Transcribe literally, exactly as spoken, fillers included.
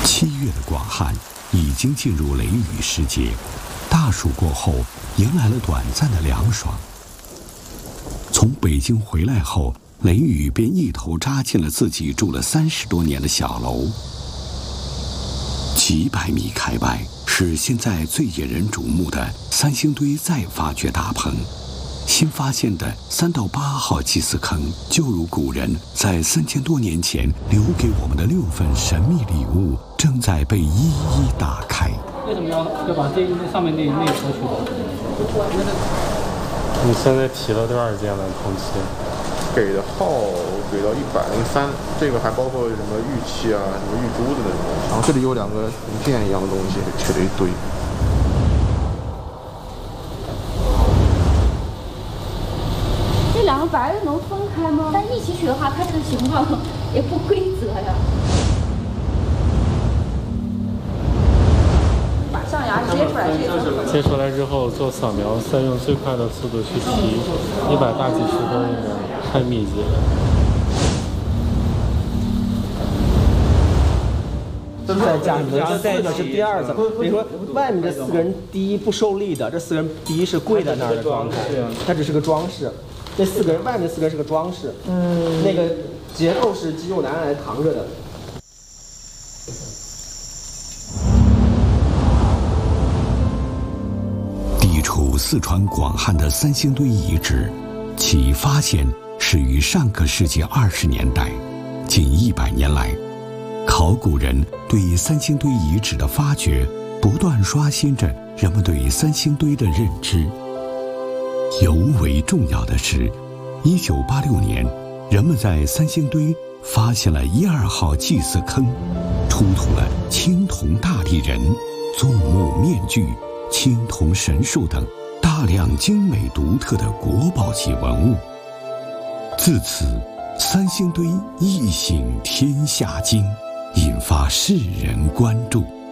七月的广汉已经进入雷雨时节，大暑过后迎来了短暂的凉爽。从北京回来后，雷雨便一头扎进了自己住了三十多年的小楼。几百米开外是现在最引人瞩目的三星堆再发掘大棚。新发现的三到八号祭祀坑，就如古人在三千多年前留给我们的六份神秘礼物，正在被一一打开。 为什么要要把这那上面那那层取走？ 你现在提了多少件了？空气给的号给到一百零三，这个还包括什么玉器啊、什么玉珠的那种。然后这里有两个铜片一样的东西，切了一堆。 这两个白的能分开吗？但一起取的话，它这个形状也不规则呀。把象牙接出来，这接出来之后做扫描，再用最快的速度去提，一百大几十根应该太密集了。 再加上这四个是第二层，比如说外面这四个人，第一不受力的，这四个人第一是跪在那儿的状态，它只是个装饰。这四个人外面四个人是个装饰，嗯，那个结构是肌肉男来扛着的。 地处四川广汉的三星堆遗址，其发现始于上个世纪二十年代，近一百年来，考古人对三星堆遗址的发掘，不断刷新着人们对三星堆的认知。尤为重要的是，一九八六年，人们在三星堆发现了一二号祭祀坑，出土了青铜大立人、纵目面具、青铜神树等大量精美独特的国宝级文物。自此，三星堆一醒天下惊，引发世人关注。